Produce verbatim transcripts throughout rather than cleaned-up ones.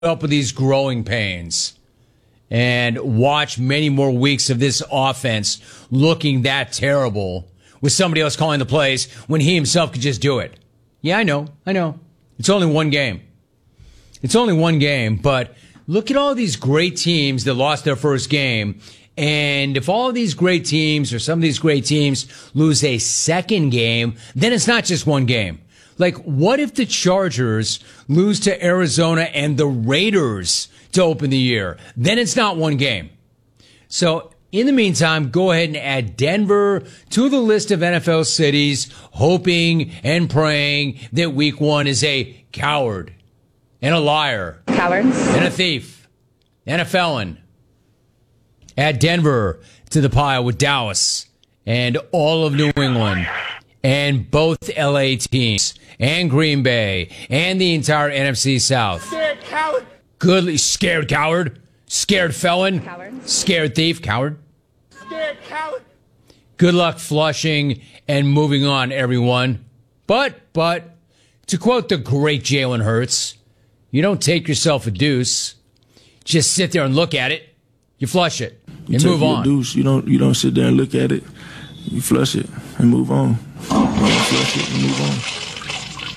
up with these growing pains and watch many more weeks of this offense looking that terrible with somebody else calling the plays when he himself could just do it. Yeah, I know. I know. It's only one game. It's only one game, but look at all these great teams that lost their first game. And if all of these great teams or some of these great teams lose a second game, then it's not just one game. Like, what if the Chargers lose to Arizona and the Raiders to open the year? Then it's not one game. So, in the meantime, go ahead and add Denver to the list of N F L cities, hoping and praying that week one is a coward and a liar. Cowards. And a thief. And a felon. Add Denver to the pile with Dallas and all of New England and both L A teams and Green Bay and the entire N F C South. Scared coward. Good, scared coward. Scared felon. Coward. Scared thief. Coward. Scared coward. Good luck flushing and moving on, everyone. But, but, to quote the great Jalen Hurts, you don't take yourself a deuce. Just sit there and look at it. You flush it You and take move your on. Deuce. You don't. You don't sit there and look at it. You flush it and move on. You flush it and move on.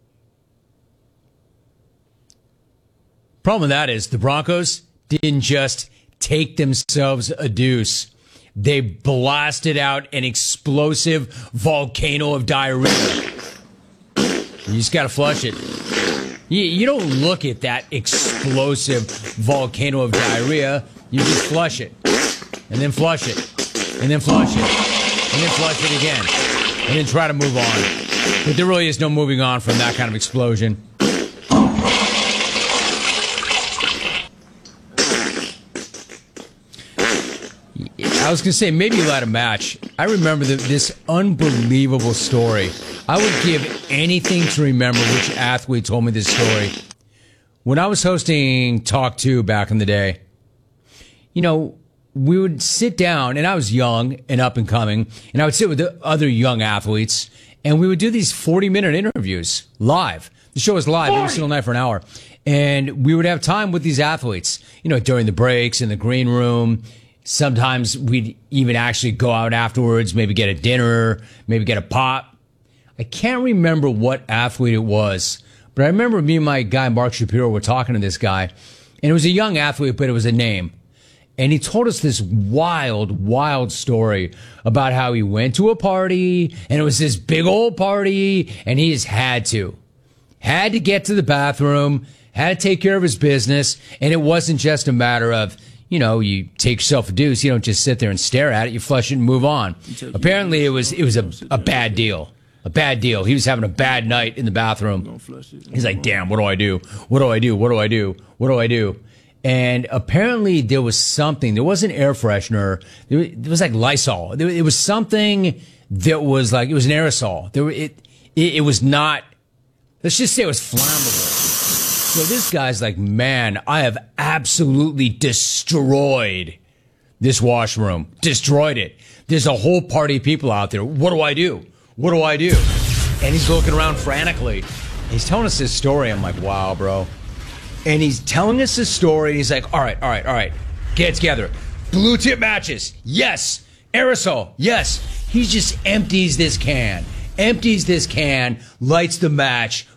Problem with that is the Broncos didn't just take themselves a deuce. They blasted out an explosive volcano of diarrhea. You just got to flush it. You, you don't look at that explosive volcano of diarrhea. You just flush it. And then flush it. And then flush it. And then flush it again. And then try to move on. But there really is no moving on from that kind of explosion. I was going to say, maybe you'll add a match. I remember the, this unbelievable story. I would give anything to remember which athlete told me this story. When I was hosting Talk two back in the day, you know, we would sit down, and I was young and up and coming, and I would sit with the other young athletes, and we would do these forty-minute interviews live. The show was live every single night for an hour. And we would have time with these athletes, you know, during the breaks, in the green room. Sometimes we'd even actually go out afterwards, maybe get a dinner, maybe get a pop. I can't remember what athlete it was, but I remember me and my guy, Mark Shapiro, were talking to this guy, and it was a young athlete, but it was a name. And he told us this wild, wild story about how he went to a party, and it was this big old party, and he just had to. Had to get to the bathroom, had to take care of his business, and it wasn't just a matter of, you know, you take yourself a deuce, you don't just sit there and stare at it, you flush it and move on. Apparently it was it was a, a bad deal. A bad deal. He was having a bad night in the bathroom. He's like, damn, what do I do? What do I do? What do I do? What do I do? And apparently there was something. There was an air freshener. It was like Lysol. It was something that was like, it was an aerosol. There, it, it, it was not, let's just say it was flammable. So this guy's like, man, I have absolutely destroyed this washroom. Destroyed it. There's a whole party of people out there. What do I do? What do I do? And he's looking around frantically. He's telling us this story. I'm like, wow, bro. And he's telling us this story. And he's like, all right, all right, all right. Get it together. Blue tip matches. Yes. Aerosol. Yes. He just empties this can. Empties this can. Lights the match.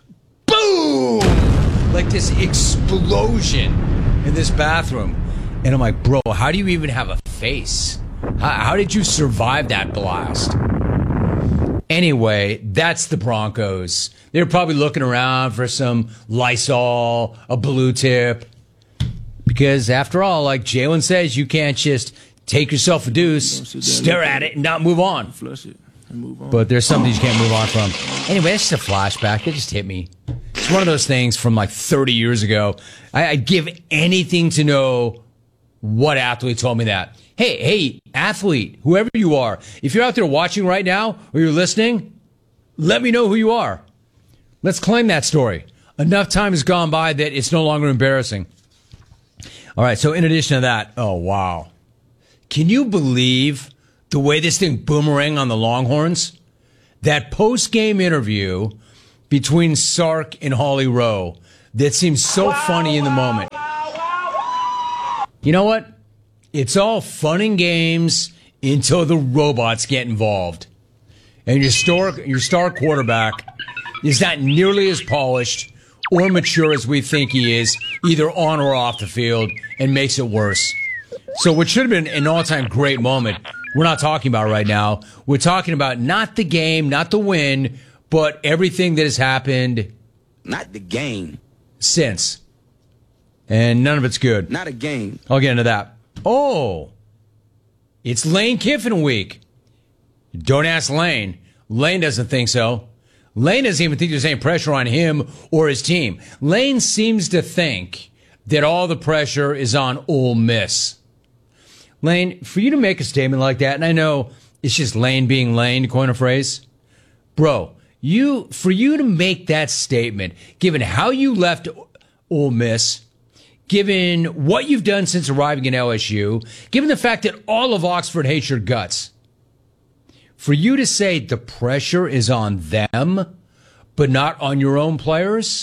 Boom! Like this explosion in this bathroom. And I'm like, bro, how do you even have a face? How, how did you survive that blast? Anyway, that's the Broncos. They're probably looking around for some Lysol, a blue tip. Because after all, like Jalen says, you can't just take yourself a deuce, stare at it, and not move on. Flush it and move on. But there's something you can't move on from. Anyway, that's just a flashback. It just hit me. It's one of those things from like thirty years ago. I, I'd give anything to know what athlete told me that. Hey, hey, athlete, whoever you are, if you're out there watching right now or you're listening, let me know who you are. Let's claim that story. Enough time has gone by that it's no longer embarrassing. All right, so in addition to that, oh, wow. Can you believe the way this thing boomeranged on the Longhorns? That post-game interview between Sark and Holly Rowe. that seems so funny in the moment. You know what? It's all fun and games until the robots get involved. And your star, your star quarterback is not nearly as polished or mature as we think he is, either on or off the field, and makes it worse. So what should have been an all-time great moment, we're not talking about right now. We're talking about not the game, not the win, but everything that has happened. Not the game. Since. And none of it's good. Not a game. I'll get into that. Oh, it's Lane Kiffin week. Don't ask Lane. Lane doesn't think so. Lane doesn't even think there's any pressure on him or his team. Lane seems to think that all the pressure is on Ole Miss. Lane, for you to make a statement like that, and I know it's just Lane being Lane, to coin a phrase, bro, you for you to make that statement, given how you left Ole Miss, given what you've done since arriving in L S U, given the fact that all of Oxford hates your guts, for you to say the pressure is on them, but not on your own players?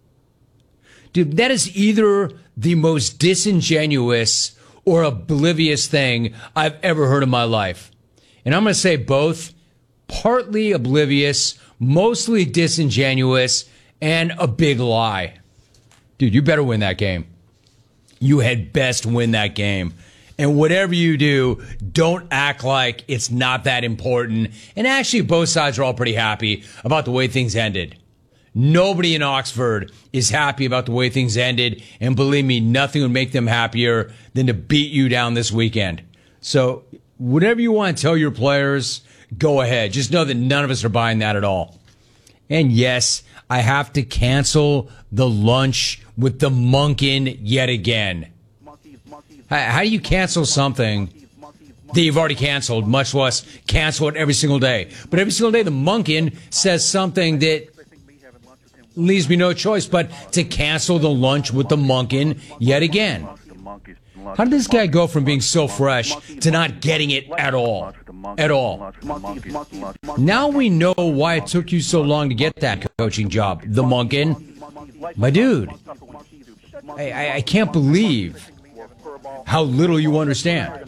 Dude, that is either the most disingenuous or oblivious thing I've ever heard in my life. And I'm going to say both, partly oblivious, mostly disingenuous, and a big lie. Dude, you better win that game. You had best win that game. And whatever you do, don't act like it's not that important. And actually, both sides are all pretty happy about the way things ended. Nobody in Oxford is happy about the way things ended. And believe me, nothing would make them happier than to beat you down this weekend. So whatever you want to tell your players, go ahead. Just know that none of us are buying that at all. And yes, I have to cancel the lunch with the Monken yet again. How do you cancel something that you've already canceled, much less cancel it every single day? But every single day, the Monken says something that leaves me no choice but to cancel the lunch with the Monken yet again. How did this guy go from being so fresh to not getting it at all? At all. Now we know why it took you so long to get that coaching job, the Monken. My dude, I, I, I can't believe how little you understand.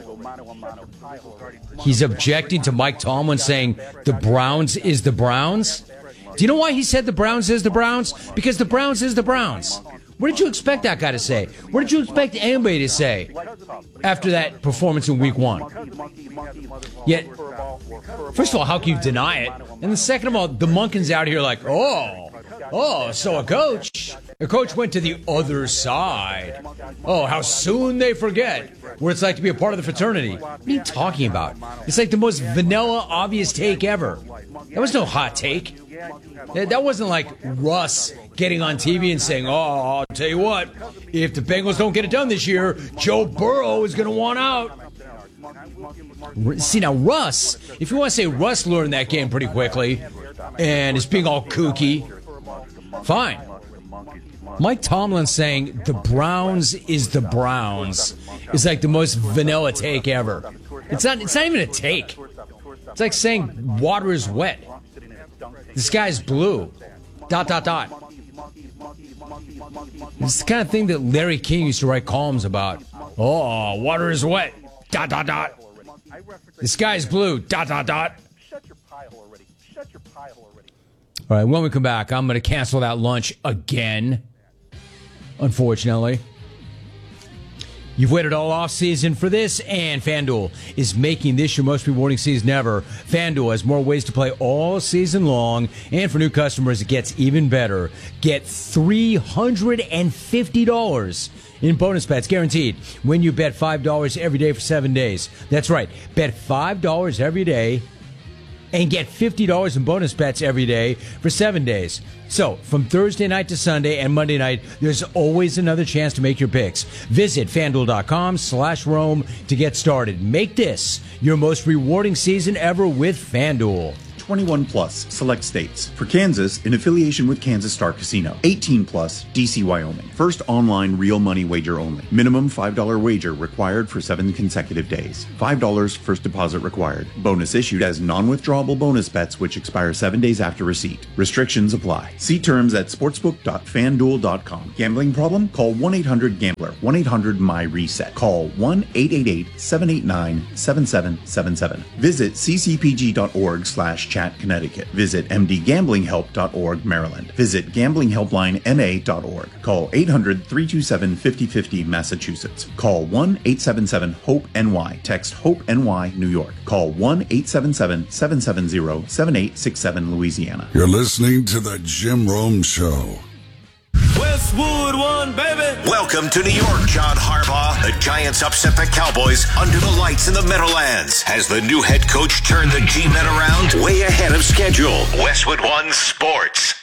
He's objecting to Mike Tomlin saying the Browns is the Browns. Do you know why he said the Browns is the Browns? Because the Browns is the Browns. What did you expect that guy to say? What did you expect anybody to say after that performance in week one? Yet, first of all, how can you deny it? And then second of all, the Monken's out here like, oh, oh, so a coach. A coach went to the other side. Oh, how soon they forget what it's like to be a part of the fraternity. What are you talking about? It's like the most vanilla, obvious take ever. That was no hot take. That wasn't like Russ getting on T V and saying, oh, I'll tell you what, if the Bengals don't get it done this year, Joe Burrow is going to want out. See, now, Russ, if you want to say Russ learned that game pretty quickly and is being all kooky, fine. Mike Tomlin saying the Browns is the Browns is like the most vanilla take ever. It's not, it's not even a take. It's like saying water is wet. The sky's blue. Dot, dot, dot. It's the kind of thing that Larry King used to write columns about. Oh, water is wet. Dot, dot, dot. The sky's blue. Dot, dot, dot. All right, when we come back, I'm going to cancel that lunch again, unfortunately. You've waited all off season for this, and FanDuel is making this your most rewarding season ever. FanDuel has more ways to play all season long, and for new customers, it gets even better. Get three hundred fifty dollars in bonus bets guaranteed when you bet five dollars every day for seven days. That's right, bet five dollars every day and get fifty dollars in bonus bets every day for seven days. So, from Thursday night to Sunday and Monday night, there's always another chance to make your picks. Visit FanDuel.com slash Rome to get started. Make this your most rewarding season ever with FanDuel. twenty-one plus, select states. For Kansas, in affiliation with Kansas Star Casino. eighteen plus, D C, Wyoming. First online real money wager only. Minimum five dollars wager required for seven consecutive days. five dollars first deposit required. Bonus issued as non-withdrawable bonus bets which expire seven days after receipt. Restrictions apply. See terms at sportsbook dot fan duel dot com. Gambling problem? Call one eight hundred gambler. one eight hundred my reset. Call one eight eight eight seven eight nine seven seven seven seven. Visit c c p g dot org slash chat Connecticut. Visit m d gambling help dot org Maryland. Visit gambling helpline m a dot org. Call eight hundred three two seven five oh five oh Massachusetts. Call one eight seven seven hope N Y. Text HOPE N Y New York. Call one eight seven seven seven seven zero seven eight six seven Louisiana. You're listening to the Jim Rome Show. Westwood One, baby. Welcome to New York, John Harbaugh. The Giants upset the Cowboys under the lights in the Meadowlands. Has the new head coach turned the G-Men around? Way ahead of schedule. Westwood One Sports.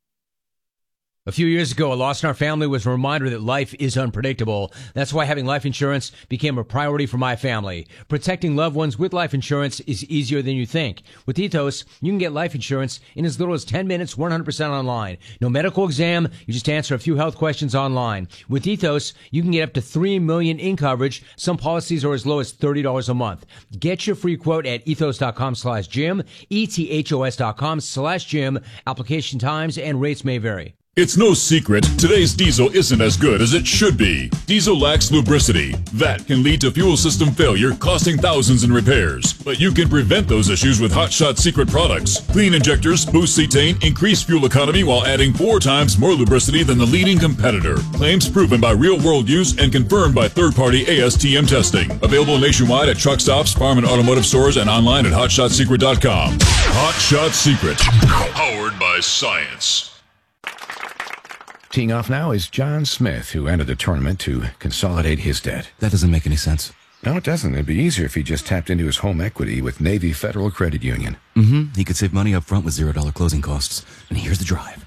A few years ago, a loss in our family was a reminder that life is unpredictable. That's why having life insurance became a priority for my family. Protecting loved ones with life insurance is easier than you think. With Ethos, you can get life insurance in as little as ten minutes, one hundred percent online. No medical exam, you just answer a few health questions online. With Ethos, you can get up to three million dollars in coverage. Some policies are as low as thirty dollars a month. Get your free quote at ethos.com slash Jim, E-T-H-O-S dot com slash Jim. Application times and rates may vary. It's no secret, today's diesel isn't as good as it should be. Diesel lacks lubricity. That can lead to fuel system failure, costing thousands in repairs. But you can prevent those issues with Hot Shot Secret products. Clean injectors, boost cetane, increase fuel economy while adding four times more lubricity than the leading competitor. Claims proven by real-world use and confirmed by third-party A S T M testing. Available nationwide at truck stops, farm and automotive stores, and online at hot shot secret dot com. Hot Shot Secret. Powered by science. Teeing off now is John Smith, who entered the tournament to consolidate his debt. That doesn't make any sense. No, it doesn't. It'd be easier if he just tapped into his home equity with Navy Federal Credit Union. Mm-hmm. He could save money up front with zero dollar closing costs. And here's the drive.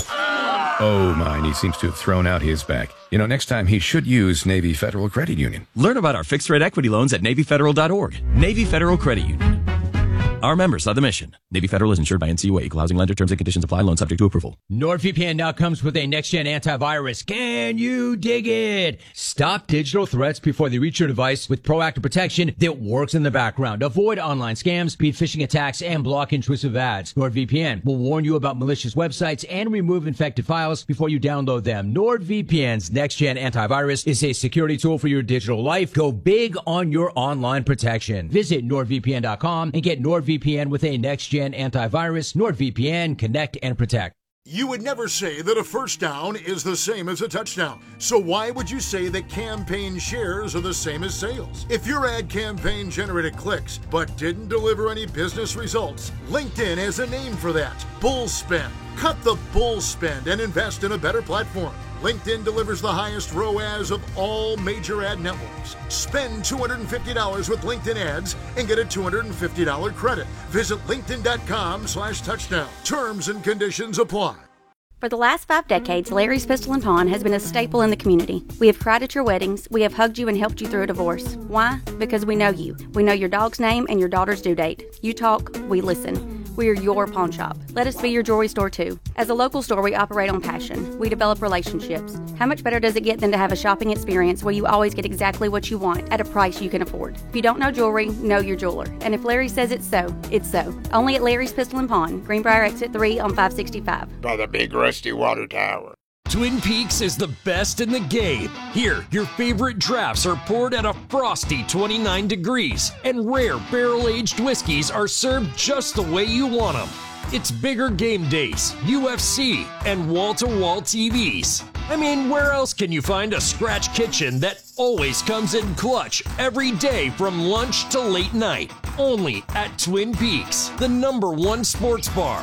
Oh, my, and he seems to have thrown out his back. You know, next time he should use Navy Federal Credit Union. Learn about our fixed-rate equity loans at navy federal dot org. Navy Federal Credit Union. Our members of the mission. Navy Federal is insured by N C U A. Equal housing lender. Terms and conditions apply. Loan subject to approval. NordVPN now comes with a next-gen antivirus. Can you dig it? Stop digital threats before they reach your device with proactive protection that works in the background. Avoid online scams, beat phishing attacks, and block intrusive ads. NordVPN will warn you about malicious websites and remove infected files before you download them. NordVPN's next-gen antivirus is a security tool for your digital life. Go big on your online protection. Visit nord V P N dot com and get NordVPN V P N with a next-gen antivirus. NordVPN, connect and protect. You would never say that a first down is the same as a touchdown. So why would you say that campaign shares are the same as sales? If your ad campaign generated clicks but didn't deliver any business results, LinkedIn has a name for that. Bull spend. Cut the bull spend and invest in a better platform. LinkedIn delivers the highest R O A S of all major ad networks. Spend two hundred fifty dollars with LinkedIn ads and get a two hundred fifty dollars credit. Visit linkedin.com slash touchdown. Terms and conditions apply. For the last five decades, Larry's Pistol and Pawn has been a staple in the community. We have cried at your weddings. We have hugged you and helped you through a divorce. Why? Because we know you. We know your dog's name and your daughter's due date. You talk, we listen. We are your pawn shop. Let us be your jewelry store too. As a local store, we operate on passion. We develop relationships. How much better does it get than to have a shopping experience where you always get exactly what you want at a price you can afford? If you don't know jewelry, know your jeweler. And if Larry says it's so, it's so. Only at Larry's Pistol and Pawn, Greenbrier Exit three on five sixty-five. By the big rusty water tower. Twin Peaks is the best in the game. Here, your favorite drafts are poured at a frosty twenty-nine degrees, and rare barrel-aged whiskeys are served just the way you want them. It's bigger game days, U F C, and wall-to-wall T Vs. I mean, where else can you find a scratch kitchen that always comes in clutch every day from lunch to late night? Only at Twin Peaks, the number one sports bar.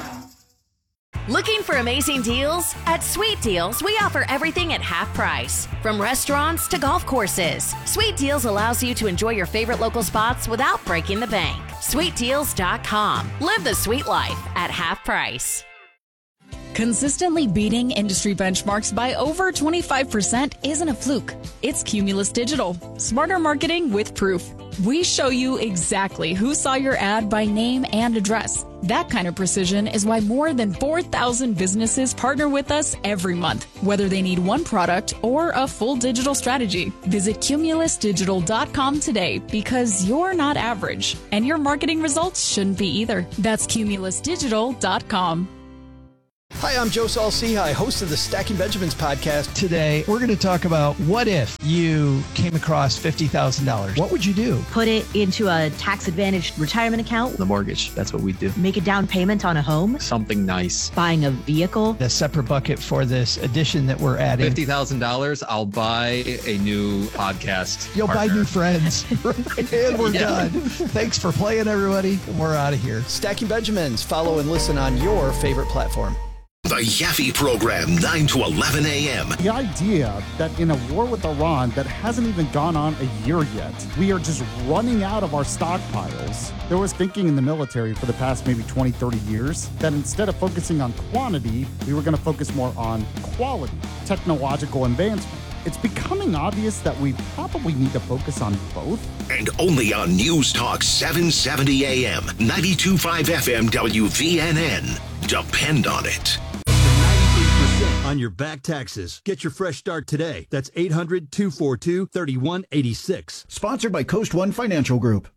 Looking for amazing deals? At Sweet Deals, we offer everything at half price. From restaurants to golf courses, Sweet Deals allows you to enjoy your favorite local spots without breaking the bank. sweet deals dot com. Live the sweet life at half price. Consistently beating industry benchmarks by over twenty-five percent isn't a fluke. It's Cumulus Digital. Smarter marketing with proof. We show you exactly who saw your ad by name and address. That kind of precision is why more than four thousand businesses partner with us every month, whether they need one product or a full digital strategy. Visit Cumulus Digital dot com today because you're not average, and your marketing results shouldn't be either. That's Cumulus Digital dot com. Hi, I'm Joe Saul-Sehy, host of the Stacking Benjamins podcast. Today, we're going to talk about what if you came across fifty thousand dollars. What would you do? Put it into a tax-advantaged retirement account. The mortgage, that's what we do. Make a down payment on a home. Something nice. Buying a vehicle. A separate bucket for this addition that we're adding. fifty thousand dollars, I'll buy a new podcast You'll partner. buy new friends. And we're Yeah. done. Thanks for playing, everybody. We're out of here. Stacking Benjamins. Follow and listen on your favorite platform. The Yaffe Program, nine to eleven a.m. The idea that in a war with Iran that hasn't even gone on a year yet, we are just running out of our stockpiles. There was thinking in the military for the past maybe twenty, thirty years that instead of focusing on quantity, we were going to focus more on quality, technological advancement. It's becoming obvious that we probably need to focus on both. And only on News Talk seven seventy a.m., ninety-two point five F M W V N N. Depend on it. On your back taxes. Get your fresh start today. That's eight hundred, two four two, three one eight six. Sponsored by Coast One Financial Group.